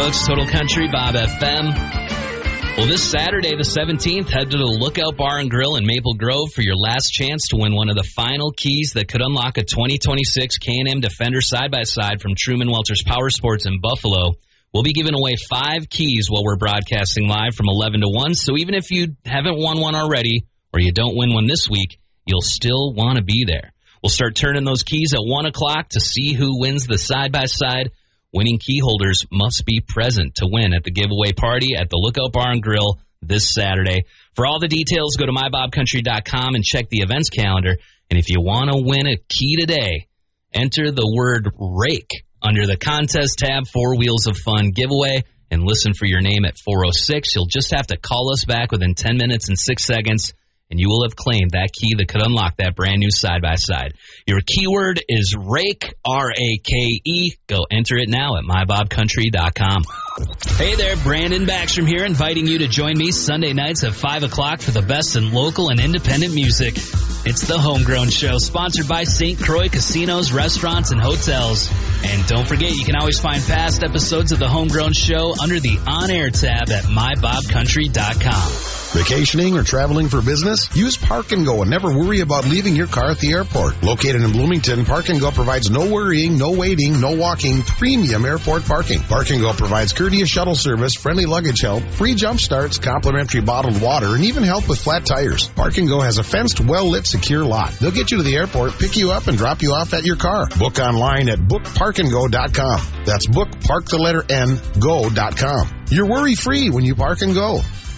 folks. Total Country, Bob FM. Well, this Saturday, the 17th, head to the Lookout Bar and Grill in Maple Grove for your last chance to win one of the final keys that could unlock a 2026 Can-Am Defender side-by-side from Truman Welter's Power Sports in Buffalo. We'll be giving away 5 keys while we're broadcasting live from 11 to 1, so even if you haven't won one already or you don't win one this week, you'll still want to be there. We'll start turning those keys at 1 o'clock to see who wins the side-by-side. Winning key holders must be present to win at the giveaway party at the Lookout Bar and Grill this Saturday. For all the details, go to mybobcountry.com and check the events calendar. And if you want to win a key today, enter the word RAKE under the contest tab, 4 Wheels of Fun giveaway, and listen for your name at 406. You'll just have to call us back within 10 minutes and 6 seconds, and you will have claimed that key that could unlock that brand new side-by-side. Your keyword is RAKE, R-A-K-E. Go enter it now at mybobcountry.com. Hey there, Brandon Backstrom here, inviting you to join me Sunday nights at 5 o'clock for the best in local and independent music. It's the Homegrown Show, sponsored by St. Croix Casinos, Restaurants, and Hotels. And don't forget, you can always find past episodes of the Homegrown Show under the On-Air tab at mybobcountry.com. Vacationing or traveling for business? Use Park and Go and never worry about leaving your car at the airport. Located in Bloomington, Park and Go provides no worrying, no waiting, no walking, premium airport parking. Park and Go provides courteous shuttle service, friendly luggage help, free jump starts, complimentary bottled water, and even help with flat tires. Park and Go has a fenced, well-lit, secure lot. They'll get you to the airport, pick you up, and drop you off at your car. Book online at bookparkandgo.com. That's bookpark, the letter N, go.com. You're worry-free when you Park and Go.